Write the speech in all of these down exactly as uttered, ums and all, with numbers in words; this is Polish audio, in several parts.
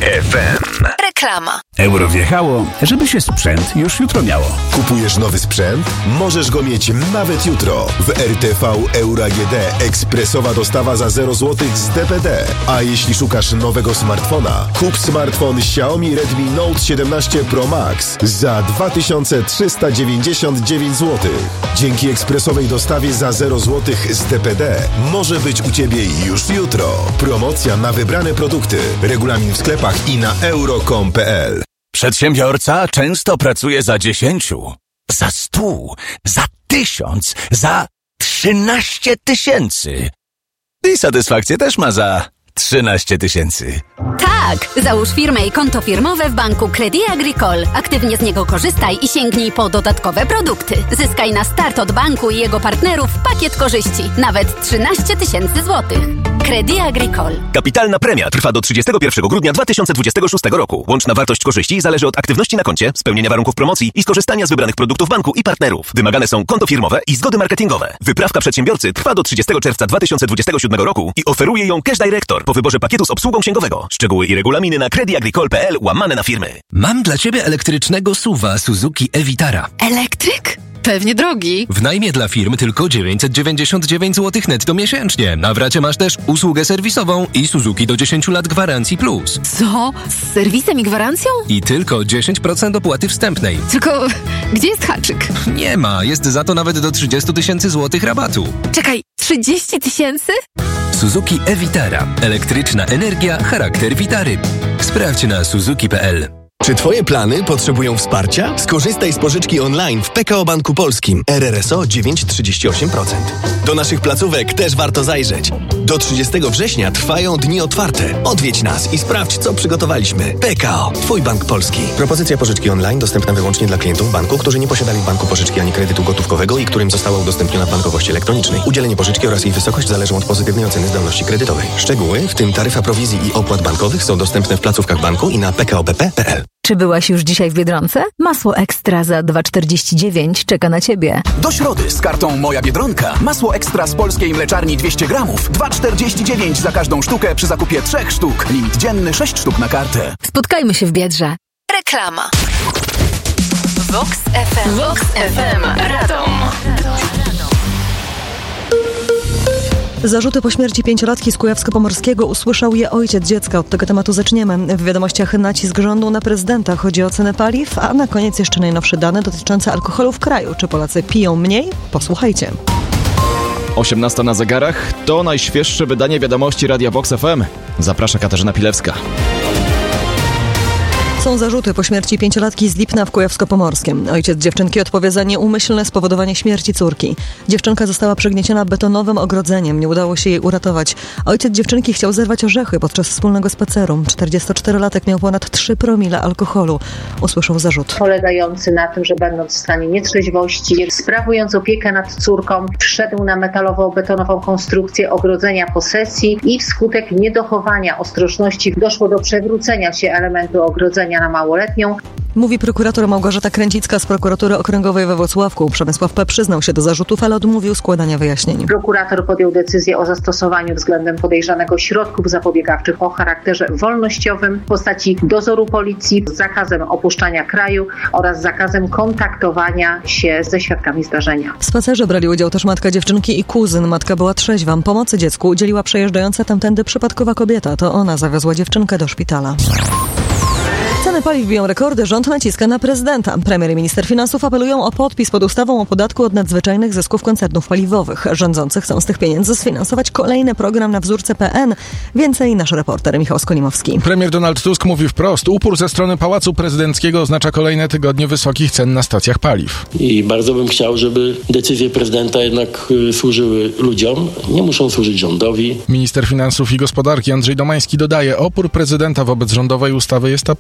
F M. Reklama. Euro wjechało, żeby się sprzęt już jutro miało. Kupujesz nowy sprzęt? Możesz go mieć nawet jutro. W R T V Euro A G D ekspresowa dostawa za zero złotych z D P D. A jeśli szukasz nowego smartfona, kup smartfon Xiaomi Redmi Note siedemnaście Pro Max za dwa tysiące trzysta dziewięćdziesiąt dziewięć złotych. Dzięki ekspresowej dostawie za zero złotych z D P D może być u Ciebie już jutro. Promocja na wybrane produkty. Regulamin w sklepach i na euro kropka com kropka p l. Przedsiębiorca często pracuje za dziesięciu, za stu, za tysiąc, za trzynaście tysięcy. I satysfakcję też ma za trzynaście tysięcy. Tak! Załóż firmę i konto firmowe w banku Crédit Agricole. Aktywnie z niego korzystaj i sięgnij po dodatkowe produkty. Zyskaj na start od banku i jego partnerów pakiet korzyści. Nawet trzynaście tysięcy złotych. Crédit Agricole. Kapitalna premia trwa do trzydziestego pierwszego grudnia dwa tysiące dwudziestego szóstego roku. Łączna wartość korzyści zależy od aktywności na koncie, spełnienia warunków promocji i skorzystania z wybranych produktów banku i partnerów. Wymagane są konto firmowe i zgody marketingowe. Wyprawka przedsiębiorcy trwa do trzydziestego czerwca dwa tysiące dwudziestego siódmego roku i oferuje ją Cash Director po wyborze pakietu z obsługą księgowego. Szczegóły i regulaminy na crediagricole kropka p l łamane na firmy. Mam dla Ciebie elektrycznego suwa Suzuki e-Vitara. Elektryk? Pewnie drogi. W najmie dla firm tylko dziewięćset dziewięćdziesiąt dziewięć złotych netto miesięcznie. Na w racie masz też usługę serwisową i Suzuki do dziesięciu lat gwarancji plus. Co? Z serwisem i gwarancją? I tylko dziesięć procent opłaty wstępnej. Tylko gdzie jest haczyk? Nie ma, jest za to nawet do trzydzieści tysięcy złotych rabatu. Czekaj, trzydzieści tysięcy? Suzuki e-Vitara. Elektryczna energia, charakter Vitary. Sprawdź na suzuki kropka p l. Czy Twoje plany potrzebują wsparcia? Skorzystaj z pożyczki online w P K O Banku Polskim. R R S O dziewięć przecinek trzydzieści osiem procent. Do naszych placówek też warto zajrzeć. Do trzydziestego września trwają dni otwarte. Odwiedź nas i sprawdź, co przygotowaliśmy. P K O. Twój bank polski. Propozycja pożyczki online dostępna wyłącznie dla klientów banku, którzy nie posiadali w banku pożyczki ani kredytu gotówkowego i którym została udostępniona w bankowości elektronicznej. Udzielenie pożyczki oraz jej wysokość zależą od pozytywnej oceny zdolności kredytowej. Szczegóły, w tym taryfa prowizji i opłat bankowych, są dostępne w placówkach banku i na p k o b p kropka p l. Czy byłaś już dzisiaj w Biedronce? Masło Ekstra za dwa czterdzieści dziewięć czeka na Ciebie. Do środy z kartą Moja Biedronka. Masło Ekstra z polskiej mleczarni dwieście gramów. dwa czterdzieści dziewięć za każdą sztukę przy zakupie trzech sztuk. Limit dzienny sześć sztuk na kartę. Spotkajmy się w Biedrze. Reklama. Vox F M. Vox F M. Radom. Zarzuty po śmierci pięciolatki z Kujawsko-Pomorskiego usłyszał je ojciec dziecka. Od tego tematu zaczniemy. W wiadomościach nacisk rządu na prezydenta. Chodzi o cenę paliw, a na koniec jeszcze najnowsze dane dotyczące alkoholu w kraju. Czy Polacy piją mniej? Posłuchajcie. osiemnasta na zegarach. To najświeższe wydanie wiadomości Radia Vox F M. Zaprasza Katarzyna Pilewska. Są zarzuty po śmierci pięciolatki z Lipna w Kujawsko-Pomorskim. Ojciec dziewczynki odpowie za nieumyślne spowodowanie śmierci córki. Dziewczynka została przygnieciona betonowym ogrodzeniem. Nie udało się jej uratować. Ojciec dziewczynki chciał zerwać orzechy podczas wspólnego spaceru. czterdziestoczterolatek miał ponad trzy promile alkoholu. Usłyszał zarzut. Polegający na tym, że będąc w stanie nietrzeźwości, sprawując opiekę nad córką, wszedł na metalowo-betonową konstrukcję ogrodzenia posesji i wskutek niedochowania ostrożności doszło do przewrócenia się elementu ogrodzenia na małoletnią. Mówi prokurator Małgorzata Kręcicka z prokuratury okręgowej we Włocławku. Przemysław P. przyznał się do zarzutów, ale odmówił składania wyjaśnień. Prokurator podjął decyzję o zastosowaniu względem podejrzanego środków zapobiegawczych o charakterze wolnościowym w postaci dozoru policji z zakazem opuszczania kraju oraz zakazem kontaktowania się ze świadkami zdarzenia. W spacerze brali udział też matka dziewczynki i kuzyn. Matka była trzeźwa. Pomocy dziecku udzieliła przejeżdżająca tamtędy przypadkowa kobieta. To ona zawiozła dziewczynkę do szpitala. Ceny paliw biją rekordy, rząd naciska na prezydenta. Premier i minister finansów apelują o podpis pod ustawą o podatku od nadzwyczajnych zysków koncernów paliwowych. Rządzący chcą z tych pieniędzy sfinansować kolejny program na wzórce P N. Więcej nasz reporter Michał Skolimowski. Premier Donald Tusk mówi wprost, upór ze strony Pałacu Prezydenckiego oznacza kolejne tygodnie wysokich cen na stacjach paliw. I bardzo bym chciał, żeby decyzje prezydenta jednak y, służyły ludziom, nie muszą służyć rządowi. Minister finansów i gospodarki Andrzej Domański dodaje, opór prezydenta wobec rządowej ustawy jest absolutnie niezrozumiały.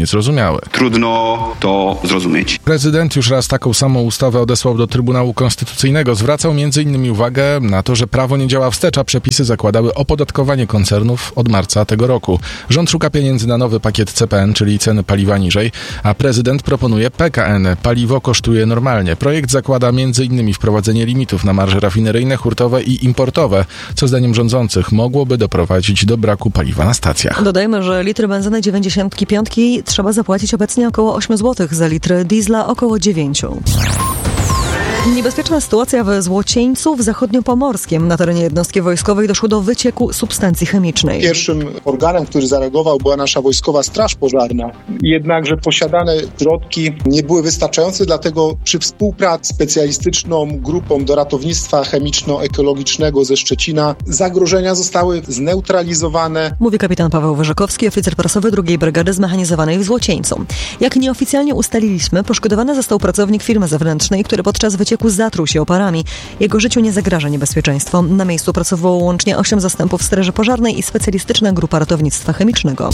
niezrozumiałe. Trudno to zrozumieć. Prezydent już raz taką samą ustawę odesłał do Trybunału Konstytucyjnego. Zwracał między innymi uwagę na to, że prawo nie działa wstecz, a przepisy zakładały opodatkowanie koncernów od marca tego roku. Rząd szuka pieniędzy na nowy pakiet C P N, czyli ceny paliwa niżej, a prezydent proponuje P K N. Paliwo kosztuje normalnie. Projekt zakłada między innymi wprowadzenie limitów na marże rafineryjne, hurtowe i importowe, co zdaniem rządzących mogłoby doprowadzić do braku paliwa na stacjach. Dodajmy, że litr benzyny dziewięćdziesiąt pięć trzeba zapłacić obecnie około osiem złotych, za litr diesla około dziewięć. Niebezpieczna sytuacja we Złocieńcu w zachodniopomorskiem. Na terenie jednostki wojskowej doszło do wycieku substancji chemicznej. Pierwszym organem, który zareagował, była nasza wojskowa straż pożarna. Jednakże posiadane środki nie były wystarczające, dlatego przy współpracy z specjalistyczną grupą do ratownictwa chemiczno-ekologicznego ze Szczecina zagrożenia zostały zneutralizowane. Mówi kapitan Paweł Wyrzykowski, oficer prasowy drugiej Brygady Zmechanizowanej w Złocieńcu. Jak nieoficjalnie ustaliliśmy, poszkodowany został pracownik firmy zewnętrznej, który podczas wycieku zatruł się oparami. Jego życiu nie zagraża niebezpieczeństwo. Na miejscu pracowało łącznie osiem zastępów straży pożarnej i specjalistyczna grupa ratownictwa chemicznego.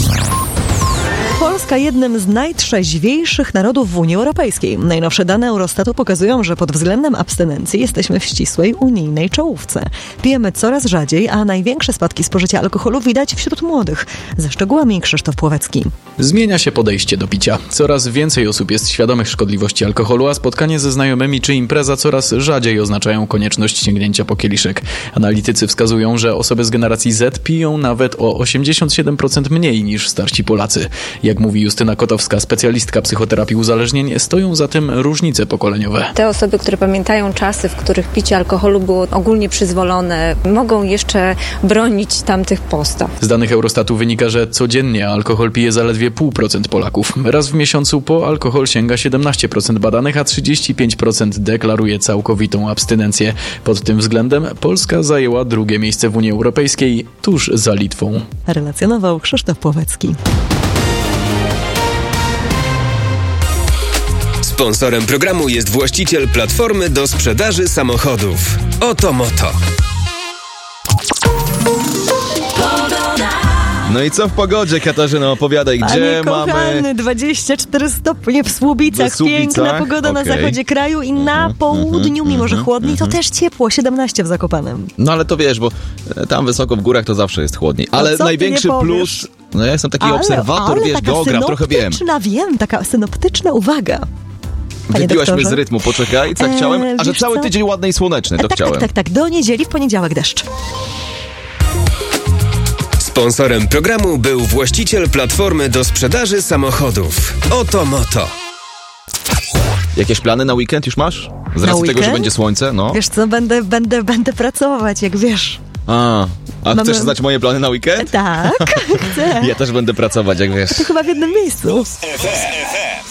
Polska jednym z najtrzeźwiejszych narodów w Unii Europejskiej. Najnowsze dane Eurostatu pokazują, że pod względem abstynencji jesteśmy w ścisłej unijnej czołówce. Pijemy coraz rzadziej, a największe spadki spożycia alkoholu widać wśród młodych. Ze szczegółami Krzysztof Płowecki. Zmienia się podejście do picia. Coraz więcej osób jest świadomych szkodliwości alkoholu, a spotkanie ze znajomymi czy impreza coraz rzadziej oznaczają konieczność sięgnięcia po kieliszek. Analitycy wskazują, że osoby z generacji Z piją nawet o osiemdziesiąt siedem procent mniej niż starsi Polacy. Jak mówi Justyna Kotowska, specjalistka psychoterapii uzależnień, stoją za tym różnice pokoleniowe. Te osoby, które pamiętają czasy, w których picie alkoholu było ogólnie przyzwolone, mogą jeszcze bronić tamtych postaw. Z danych Eurostatu wynika, że codziennie alkohol pije zaledwie zero przecinek pięć procent Polaków. Raz w miesiącu po alkohol sięga siedemnaście procent badanych, a trzydzieści pięć procent deklaruje całkowitą abstynencję. Pod tym względem Polska zajęła drugie miejsce w Unii Europejskiej, tuż za Litwą. Relacjonował Krzysztof Płowecki. Sponsorem programu jest właściciel platformy do sprzedaży samochodów. Oto Moto. No i co w pogodzie, Katarzyno? Opowiadaj, gdzie Panie mamy... kochany, dwadzieścia cztery stopnie w Słubicach, piękna pogoda okay. na zachodzie kraju i na mm-hmm, południu, mimo że chłodniej, to też ciepło, siedemnaście w Zakopanem. No ale to wiesz, bo tam wysoko w górach to zawsze jest chłodniej. Ale no największy plus... No ja jestem taki ale, obserwator, ale wiesz, geograf, trochę wiem. wiem, taka synoptyczna uwaga. Panie Wybiłaś doktorze. mnie z rytmu, poczekaj, co eee, chciałem? A że cały co? tydzień ładny i słoneczny, to e, tak, chciałem. Tak, tak, tak, do niedzieli, w poniedziałek deszcz. Sponsorem programu był właściciel platformy do sprzedaży samochodów. Oto Moto. Jakieś plany na weekend już masz? Z racji tego, że będzie słońce, no. Wiesz co, będę, będę, będę pracować, jak wiesz. A, a Mamy... chcesz znać moje plany na weekend? Tak, chcę. Ja też będę pracować, jak wiesz. To chyba w jednym miejscu.